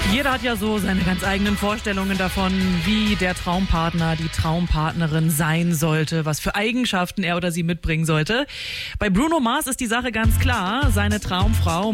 Jeder hat ja so seine ganz eigenen Vorstellungen davon, wie der Traumpartner, die Traumpartnerin sein sollte, was für Eigenschaften er oder sie mitbringen sollte. Bei Bruno Mars ist die Sache ganz klar. Seine Traumfrau